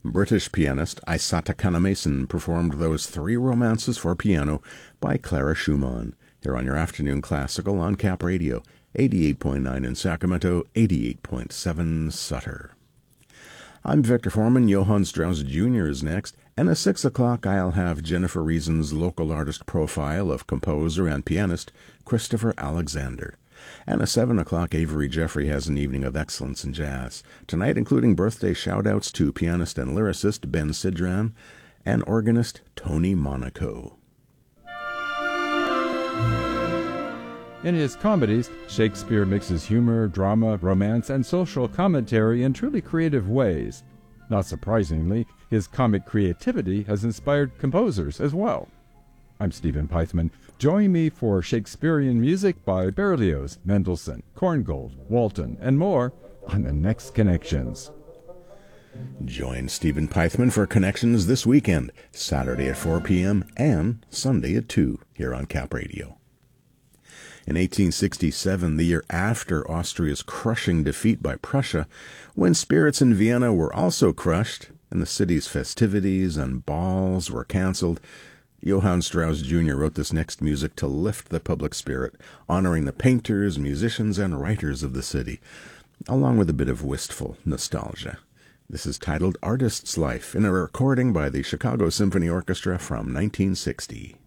British pianist Isata Kanamason performed those three romances for piano by Clara Schumann, here on your afternoon classical on Cap Radio, 88.9 in Sacramento, 88.7 Sutter. I'm Victor Foreman. Johann Strauss Jr. is next, and at 6 o'clock I'll have Jennifer Reason's local artist profile of composer and pianist Christopher Alexander. And at 7 o'clock, Avery Jeffrey has an evening of excellence in jazz, tonight including birthday shout-outs to pianist and lyricist Ben Sidran and organist Tony Monaco. In his comedies, Shakespeare mixes humor, drama, romance, and social commentary in truly creative ways. Not surprisingly, his comic creativity has inspired composers as well. I'm Stephen Pythman. Join me for Shakespearean music by Berlioz, Mendelssohn, Korngold, Walton, and more on the next Connections. Join Stephen Pythman for Connections this weekend, Saturday at 4 p.m. and Sunday at 2 here on Cap Radio. In 1867, the year after Austria's crushing defeat by Prussia, when spirits in Vienna were also crushed and the city's festivities and balls were cancelled, Johann Strauss Jr. wrote this next music to lift the public spirit, honoring the painters, musicians, and writers of the city, along with a bit of wistful nostalgia. This is titled Artist's Life, in a recording by the Chicago Symphony Orchestra from 1960.